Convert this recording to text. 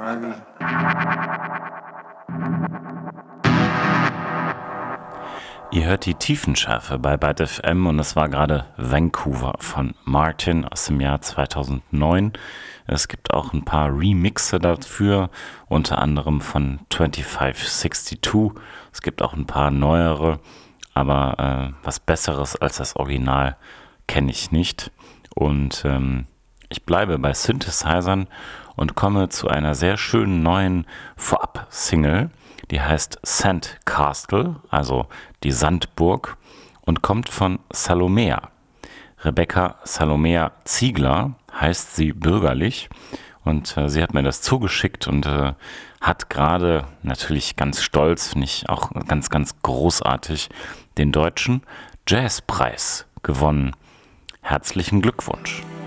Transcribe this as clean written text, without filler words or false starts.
Ihr hört die Tiefenschärfe bei Byte FM und es war gerade Vancouver von Martin aus dem Jahr 2009. Es gibt auch ein paar Remixe dafür, unter anderem von 2562. Es gibt auch ein paar neuere, aber was Besseres als das Original kenne ich nicht. Und ich bleibe bei Synthesizern und komme zu einer sehr schönen neuen Vorab-Single. Die heißt Sandcastle, also die Sandburg, und kommt von Salomea. Rebecca Salomea Ziegler heißt sie bürgerlich, und sie hat mir das zugeschickt und hat gerade, natürlich ganz stolz, finde ich auch ganz, ganz großartig, den Deutschen Jazzpreis gewonnen. Herzlichen Glückwunsch!